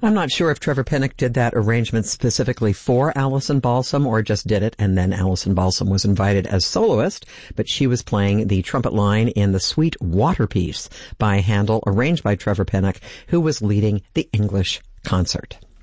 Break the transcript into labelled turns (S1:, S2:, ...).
S1: I'm not sure if Trevor Pinnock did that arrangement specifically for Alison Balsam or just did it, and then Alison Balsam was invited as soloist, but she was playing the trumpet line in the Sweet Water piece by Handel, arranged by Trevor Pinnock, who was leading the English concert.